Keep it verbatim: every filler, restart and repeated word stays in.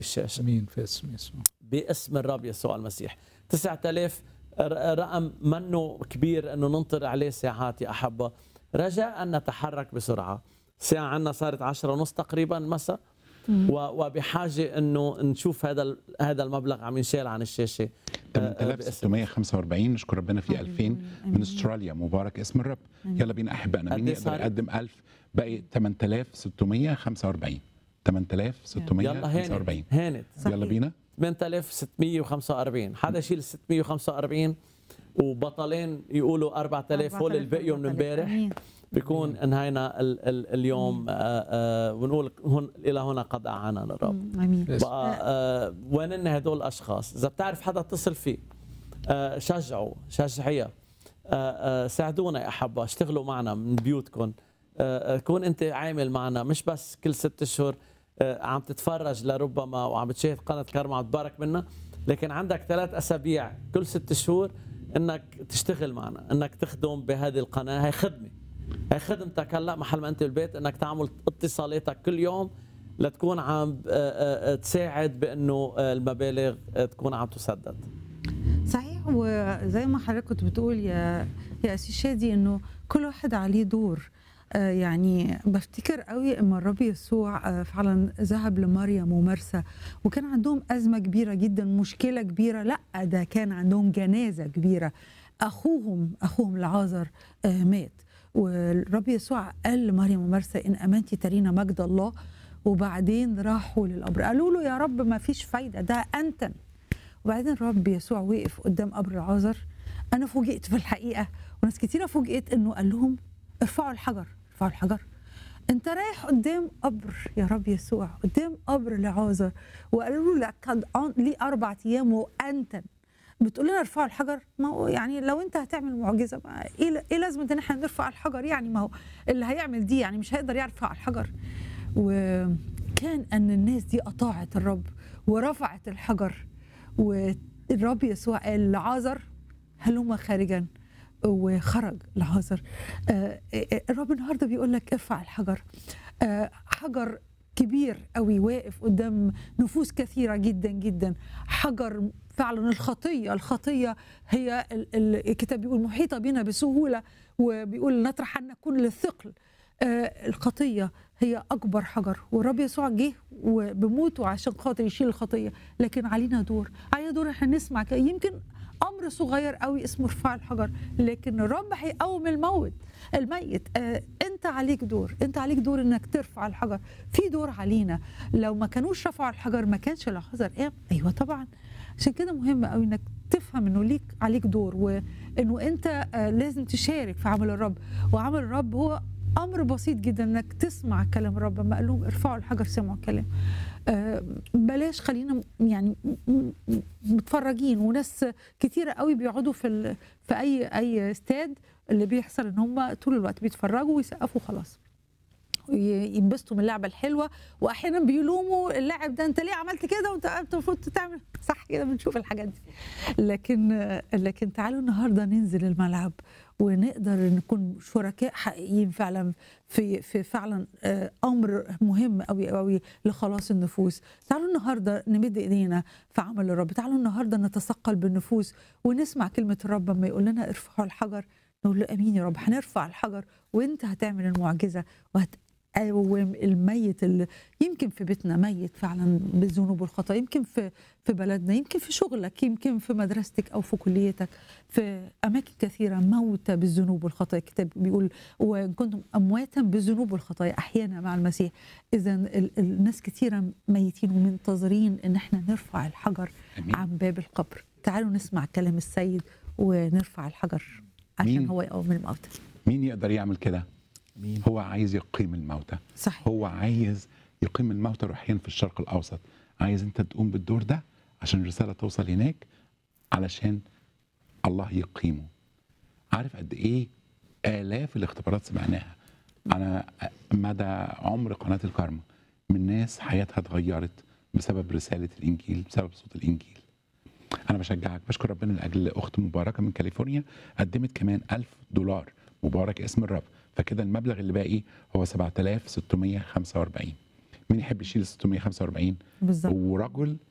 الشاشة امين في اسم يسوع. باسم الرب يسوع المسيح. تسعة آلاف رقم منه كبير انه ننطر عليه ساعات يا احبه، رجاء ان نتحرك بسرعه. ساعه عنا صارت عشرة ونص تقريبا مساء، وبحاجه انه نشوف هذا هذا المبلغ عم ينشال عن الشاشه. ثمانية آلاف وستمية وخمسة وأربعين نشكر ربنا في ألفين من استراليا، مبارك اسم الرب. يلا بينا احبائنا، مين يقدر يقدم ألف؟ باقي ثمانية آلاف وستمية وخمسة وأربعين. ثمانية آلاف وستمية وخمسة وأربعين. يلا هانت هانت يلا بينا. ثمانية آلاف وستمية وخمسة وأربعين. حدا يشيل ستمية وخمسة وأربعين وبطلين يقولوا أربعة آلاف هول اللي بقيوا من امبارح، بيكون انهينا ال ال اليوم. آه آه ونقول هون الى هنا قد اعاننا الرب. امين. بقى آه وين هدول الاشخاص؟ اذا بتعرف حدا اتصل فيه، آه شجعوا شجعيه، آه آه ساعدونا يا احبه، اشتغلوا معنا من بيوتكم. آه كون انت عامل معنا مش بس كل ست اشهر آه عم تتفرج لربما وعم تشاهد قناه كرمة عم تبارك منا، لكن عندك ثلاث اسابيع كل ست شهور انك تشتغل معنا، انك تخدم بهذه القناه. هي خدمه، هي خدمتك هلا محل ما انت بالبيت، انك تعمل اتصالاتك كل يوم لتكون عم تساعد بانه المبالغ تكون عم تسدد. صحيح، وزي ما حضرتك كنت بتقول يا يا أسيس شادي انه كل واحد عليه دور. يعني بفتكر قوي اما الرب يسوع فعلا ذهب لمريم ومرسى وكان عندهم ازمه كبيره جدا، مشكله كبيره، لا ده كان عندهم جنازه كبيره، اخوهم اخوهم لعازر مات، والرب يسوع قال لمريم ومرسى ان امنتي ترين مجد الله. وبعدين راحوا للقبر قالوا له يا رب ما فيش فايده ده انتن. وبعدين الرب يسوع وقف قدام قبر العازر. انا فوجئت في الحقيقه وناس كتيره فوجئت انه قال لهم ارفعوا الحجر، ارفعوا الحجر. انت رايح قدام قبر يا رب يسوع، قدام قبر لعازر، وقالوا له لك ليه اربع ايام وانتن بتقول لنا ارفعوا الحجر؟ ما هو يعني لو انت هتعمل معجزه ايه ايه لازمه ان احنا نرفع الحجر؟ يعني ما هو اللي هيعمل دي يعني مش هيقدر يرفع الحجر. وكان ان الناس دي اطاعت الرب ورفعت الحجر، والرب يسوع قال لعازر هلم خارجا، وخرج لعازر. آه الرب النهارده بيقول لك ارفع الحجر. آه حجر كبير قوي واقف قدام نفوس كثيره جدا جدا، حجر فعلا الخطيه. الخطيه هي الكتاب بيقول محيطه بنا بسهوله، وبيقول نطرح ان نكون للثقل. آه الخطيه هي اكبر حجر، والرب يسوع جه وبموته عشان خاطر يشيل الخطيه، لكن علينا دور، علينا دور احنا نسمع. يمكن امر صغير قوي اسمه ارفع الحجر، لكن الرب هيقوم الموت الميت. آه انت عليك دور، انت عليك دور انك ترفع الحجر. في دور علينا، لو ما كانوش رفعوا الحجر ما كانش العازر قام. ايوه طبعا. عشان كده مهم قوي انك تفهم انه ليك عليك دور، وانه انت آه لازم تشارك في عمل الرب. وعمل الرب هو امر بسيط جدا، انك تسمع كلام الرب. لما قال لهم ارفعوا الحجر سمعوا الكلام. آه بلاش خلينا يعني متفرجين، وناس كتيره قوي بيقعدوا في في اي اي استاد اللي بيحصل ان هم طول الوقت بيتفرجوا ويسقفوا خلاص، ينبسطوا من اللعبه الحلوه، واحيانا بيلوموا اللاعب ده انت ليه عملت كده وانت المفروض تعمل صح كده. بنشوف الحاجات دي، لكن لكن تعالوا النهارده ننزل الملعب ونقدر نكون شركاء حقيقيين فعلا في في فعلا امر مهم قوي قوي لخلاص النفوس. تعالوا النهارده نمد ايدينا في عمل الرب، تعالوا النهارده نتثقل بالنفوس ونسمع كلمه الرب لما يقول لنا ارفعوا الحجر، نقول له امين يا رب هنرفع الحجر وانت هتعمل المعجزه وهت قوم الميت اللي يمكن في بيتنا ميت فعلا بالذنوب والخطايا، يمكن في في بلدنا، يمكن في شغلك، يمكن في مدرستك او في كليتك، في اماكن كثيره موتى بالذنوب والخطايا. الكتاب بيقول وان كنتم امواتا بالذنوب والخطايا احيانا مع المسيح. اذا الناس كثيره ميتين ومنتظرين ان احنا نرفع الحجر أمين. عن باب القبر. تعالوا نسمع كلام السيد ونرفع الحجر عشان مين؟ هو يقوم الموتى. مين يقدر يعمل كده؟ مين؟ هو عايز يقيم الموتى. صحيح. هو عايز يقيم الموتى روحيا في الشرق الاوسط. عايز انت تقوم بالدور ده عشان الرساله توصل هناك، علشان الله يقيمه. عارف قد ايه الاف الاختبارات سمعناها على مدى عمر قناه الكرمة من ناس حياتها اتغيرت بسبب رساله الانجيل، بسبب صوت الانجيل. انا بشجعك، بشكر ربنا لاجل اخت مباركه من كاليفورنيا قدمت كمان ألف دولار، مبارك اسم الرب. فكده المبلغ اللي باقي هو سبعة آلاف وستمية وخمسة وأربعين. مين يحب يشيل ستمية وخمسة وأربعين بالظبط ورجل